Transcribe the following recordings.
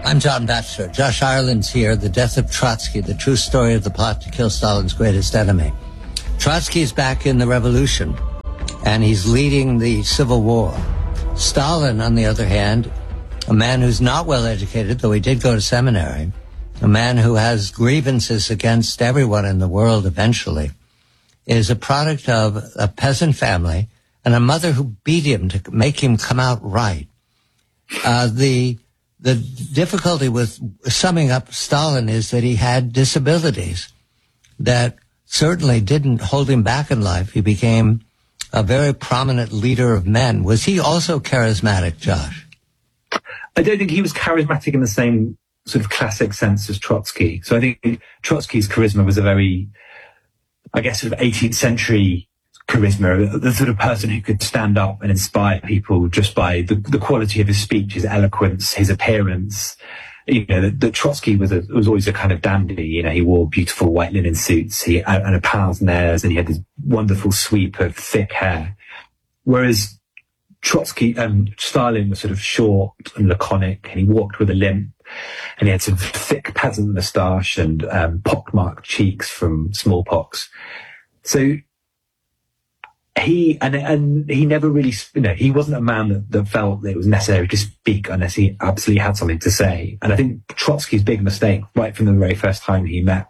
I'm John Batchelor. Josh Ireland's here. The death of Trotsky, the true story of the plot to kill Stalin's greatest enemy. Trotsky's back in the revolution, and he's leading the civil war. Stalin, on the other hand, a man who's not well educated, though he did go to seminary, a man who has grievances against everyone in the world eventually, is a product of a peasant family and a mother who beat him to make him come out right. The difficulty with summing up Stalin is that he had disabilities that certainly didn't hold him back in life. He became a very prominent leader of men. Was he also charismatic, Josh? I don't think he was charismatic in the same sort of classic sense as Trotsky. So I think Trotsky's charisma was a very, I guess, sort of 18th century charisma, the sort of person who could stand up and inspire people just by the quality of his speech, his eloquence, his appearance. You know, that Trotsky was always a kind of dandy. You know, he wore beautiful white linen suits, and a pince-nez, and he had this wonderful sweep of thick hair. Whereas Stalin was sort of short and laconic, and he walked with a limp, and he had sort of thick peasant moustache and pockmarked cheeks from smallpox. So he never really, he wasn't a man that felt that it was necessary to speak unless he absolutely had something to say. And I think Trotsky's big mistake, right from the very first time he met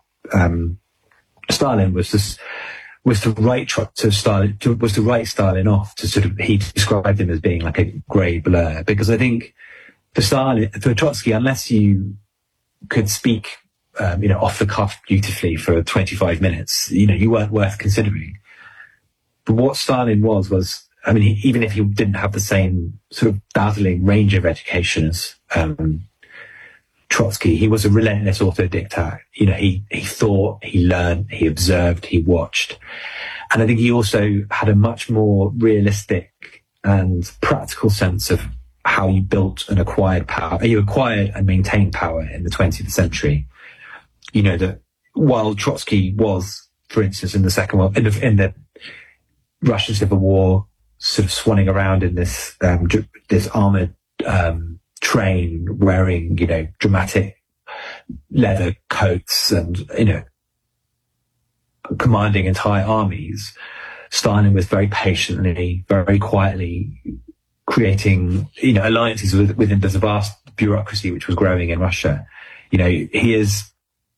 Stalin, was to write Stalin off to sort of, he described him as being like a grey blur. Because I think for Trotsky, unless you could speak, off the cuff beautifully for 25 minutes, you weren't worth considering. But what Stalin was, even if he didn't have the same sort of dazzling range of education as Trotsky, he was a relentless autodidact. He thought, he learned, he observed, he watched. And I think he also had a much more realistic and practical sense of how you built and acquired power. You acquired and maintained power in the 20th century. That while Trotsky was, for instance, in the Second World, in the Russian Civil War, sort of swanning around in this armored train, wearing dramatic leather coats and commanding entire armies, Stalin was very patiently, very quietly creating alliances within the vast bureaucracy which was growing in Russia. He is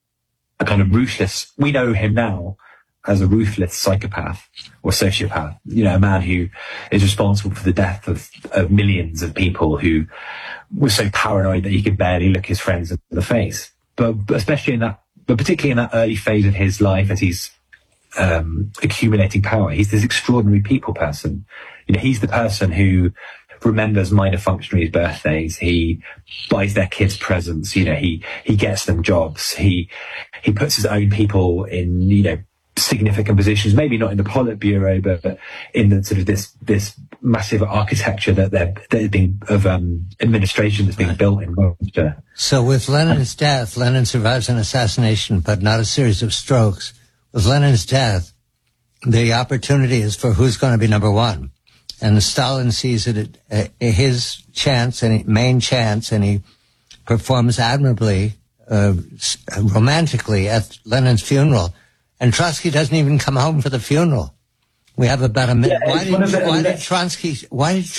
a kind of ruthless. We know him now as a ruthless psychopath or sociopath, a man who is responsible for the death of millions of people, who was so paranoid that he could barely look his friends in the face. But particularly in that early phase of his life, as he's accumulating power, he's this extraordinary people person. He's the person who remembers minor functionaries' birthdays. He buys their kids presents. He gets them jobs. He puts his own people in, significant positions, maybe not in the Politburo, but in the sort of this massive architecture of administration that's being built in Russia. So with Lenin's death, Lenin survives an assassination, but not a series of strokes. With Lenin's death, the opportunity is for who's going to be number one. And Stalin sees it his chance and main chance, and he performs admirably, romantically at Lenin's funeral. And Trotsky doesn't even come home for the funeral. We have about a minute. Yeah, why did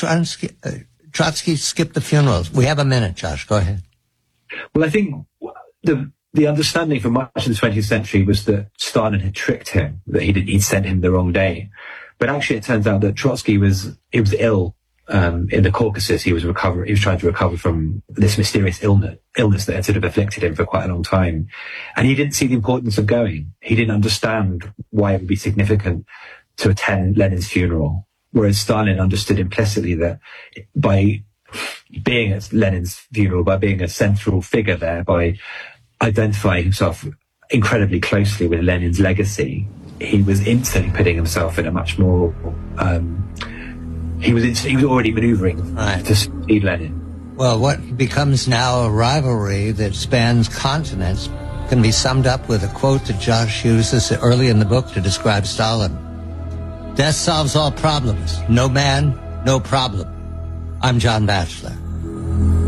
Trotsky skip the funerals? We have a minute, Josh. Go ahead. Well, I think the understanding for much of the 20th century was that Stalin had tricked him, that he'd sent him the wrong day. But actually, it turns out that Trotsky was ill in the Caucasus. He was trying to recover from this mysterious illness that had sort of afflicted him for quite a long time. And he didn't see the importance of going. He didn't understand why it would be significant to attend Lenin's funeral. Whereas Stalin understood implicitly that by being at Lenin's funeral, by being a central figure there, by identifying himself incredibly closely with Lenin's legacy, he was instantly putting himself in a much more, he was already maneuvering to succeed Lenin. Well, what becomes now a rivalry that spans continents can be summed up with a quote that Josh uses early in the book to describe Stalin. Death solves all problems. No man, no problem. I'm John Batchelor.